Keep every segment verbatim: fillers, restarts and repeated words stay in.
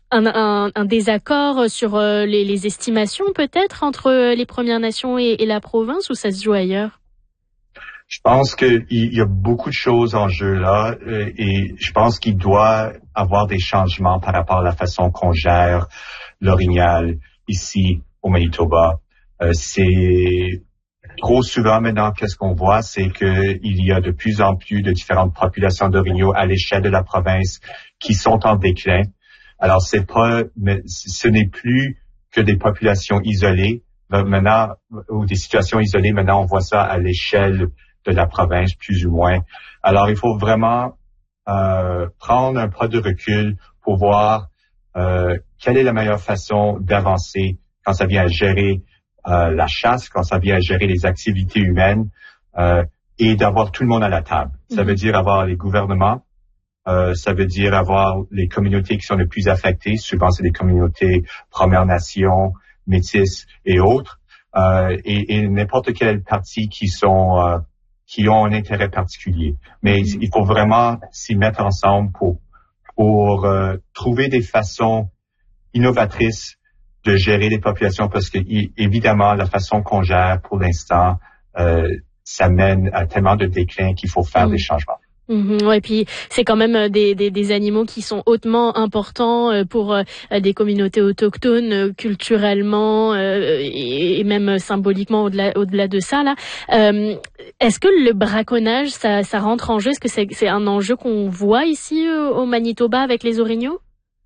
un, un, un désaccord sur euh, les, les estimations peut-être entre les Premières Nations et, et la province, ou ça se joue ailleurs? Je pense qu'il y a beaucoup de choses en jeu là et je pense qu'il doit avoir des changements par rapport à la façon qu'on gère l'orignal ici au Manitoba. Euh, c'est trop souvent maintenant, qu'est-ce qu'on voit, c'est qu'il y a de plus en plus de différentes populations d'orignaux à l'échelle de la province qui sont en déclin. Alors c'est pas, mais ce n'est plus que des populations isolées. Maintenant, ou des situations isolées, maintenant on voit ça à l'échelle de la province, plus ou moins. Alors, il faut vraiment euh, prendre un pas de recul pour voir euh, quelle est la meilleure façon d'avancer quand ça vient à gérer euh, la chasse, quand ça vient à gérer les activités humaines euh, et d'avoir tout le monde à la table. Ça veut dire avoir les gouvernements, euh, ça veut dire avoir les communautés qui sont les plus affectées. Souvent, c'est des communautés Premières Nations, métisses et autres. Euh, et, et n'importe quel parti qui sont... Euh, qui ont un intérêt particulier. Mais mm-hmm. il faut vraiment s'y mettre ensemble pour pour euh, trouver des façons innovatrices de gérer les populations parce que y, évidemment la façon qu'on gère pour l'instant euh, ça mène à tellement de déclin qu'il faut faire mm-hmm. des changements. Mmh, ouais, puis c'est quand même des, des, des animaux qui sont hautement importants pour euh, des communautés autochtones euh, culturellement euh, et, et même symboliquement au-delà, au-delà de ça là. Euh, est-ce que le braconnage ça, ça rentre en jeu? Est-ce que c'est, c'est un enjeu qu'on voit ici euh, au Manitoba avec les orignaux?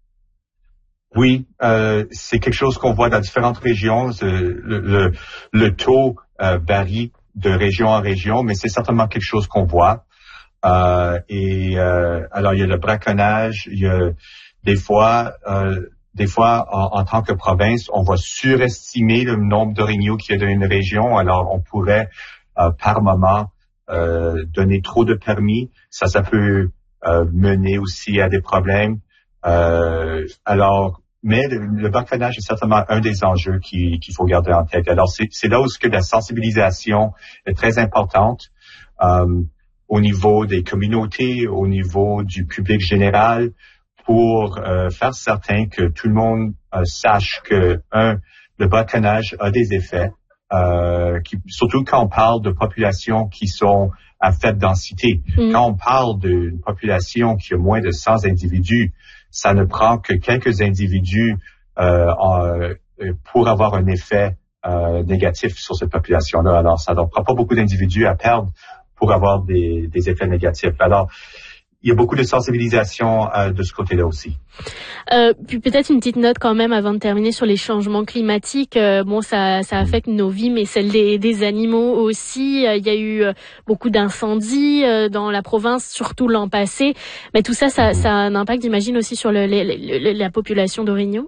Oui, euh, c'est quelque chose qu'on voit dans différentes régions. Le, le, le taux euh, varie de région en région, mais c'est certainement quelque chose qu'on voit. Euh, et euh, alors il y a le braconnage, il y a des fois, euh, des fois en, en tant que province, on va surestimer le nombre d'orignaux qu'il y a dans une région. Alors on pourrait euh, par moment euh, donner trop de permis. Ça, ça peut euh, mener aussi à des problèmes. Euh, alors, mais le, le braconnage est certainement un des enjeux qui, qu'il faut garder en tête. Alors c'est, c'est là où ce que la sensibilisation est très importante. Euh, au niveau des communautés, au niveau du public général, pour euh, faire certain que tout le monde euh, sache que, un, le braconnage a des effets, euh, qui, surtout quand on parle de populations qui sont à faible densité. Mmh. Quand on parle d'une population qui a moins de cent individus, ça ne prend que quelques individus euh, en, pour avoir un effet euh, négatif sur cette population-là. Alors, ça ne prend pas beaucoup d'individus à perdre pour avoir des, des effets négatifs. Alors, il y a beaucoup de sensibilisation euh, de ce côté-là aussi. Euh, puis peut-être une petite note quand même avant de terminer sur les changements climatiques. Euh, bon, ça, ça affecte nos vies, mais celles des, des animaux aussi. Euh, il y a eu euh, beaucoup d'incendies euh, dans la province, surtout l'an passé. Mais tout ça, ça, ça a un impact, j'imagine, aussi sur le, le, le, la population d'orignaux.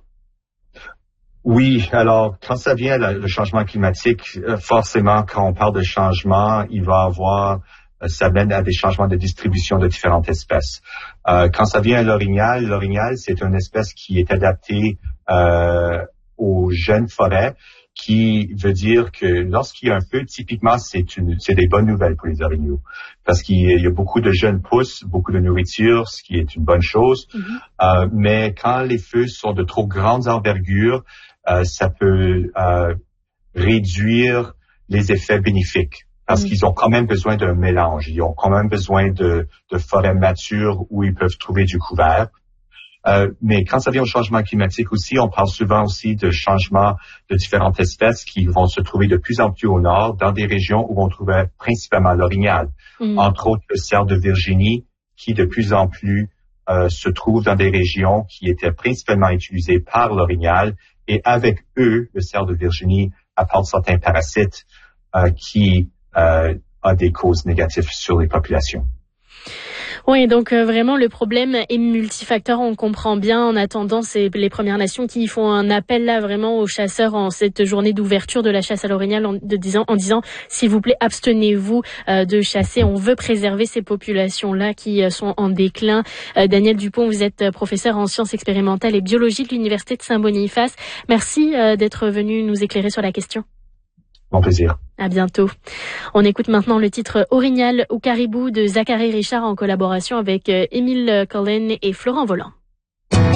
Oui, alors quand ça vient le changement climatique, forcément quand on parle de changement, il va avoir, ça mène à des changements de distribution de différentes espèces. Euh, quand ça vient à l'orignal, l'orignal c'est une espèce qui est adaptée euh, aux jeunes forêts, qui veut dire que lorsqu'il y a un feu, typiquement c'est une, c'est des bonnes nouvelles pour les orignaux, parce qu'il y a beaucoup de jeunes pousses, beaucoup de nourriture, ce qui est une bonne chose. Mm-hmm. Euh, mais quand les feux sont de trop grandes envergures, Euh, ça peut euh, réduire les effets bénéfiques parce mmh. qu'ils ont quand même besoin d'un mélange. Ils ont quand même besoin de, de forêts matures où ils peuvent trouver du couvert. Euh, mais quand ça vient au changement climatique aussi, on parle souvent aussi de changements de différentes espèces qui vont se trouver de plus en plus au nord, dans des régions où on trouvait principalement l'orignal. Mmh. Entre autres, le cerf de Virginie, qui de plus en plus euh, se trouve dans des régions qui étaient principalement utilisées par l'orignal. Et avec eux, le cerf de Virginie apporte certains parasites euh, qui euh, ont des causes négatives sur les populations. Oui, donc euh, vraiment le problème est multifacteur, on comprend bien. En attendant, c'est les Premières Nations qui font un appel là vraiment aux chasseurs en cette journée d'ouverture de la chasse à l'orignal en, de disant, en disant s'il vous plaît abstenez-vous euh, de chasser. On veut préserver ces populations-là qui euh, sont en déclin. Euh, Daniel Dupont, vous êtes professeur en sciences expérimentales et biologie de l'Université de Saint-Boniface. Merci euh, d'être venu nous éclairer sur la question. Mon plaisir. À bientôt. On écoute maintenant le titre Orignal ou Caribou de Zachary Richard en collaboration avec Émile Cullen et Florent Volant.